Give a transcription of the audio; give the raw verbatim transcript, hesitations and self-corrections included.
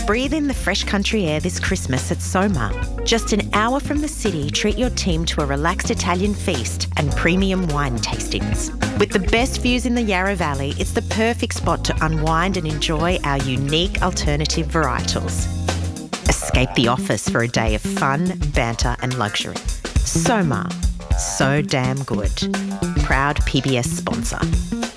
Breathe in the fresh country air this Christmas at Soma. Just an hour from the city, treat your team to a relaxed Italian feast and premium wine tastings. With the best views in the Yarra Valley, it's the perfect spot to unwind and enjoy our unique alternative varietals. Escape the office for a day of fun, banter and luxury. Soma. So damn good. Proud P B S sponsor.